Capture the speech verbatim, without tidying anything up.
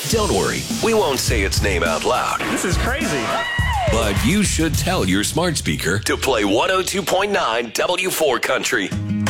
Don't worry, we won't say its name out loud. This is crazy. But you should tell your smart speaker to play one oh two point nine W four Country.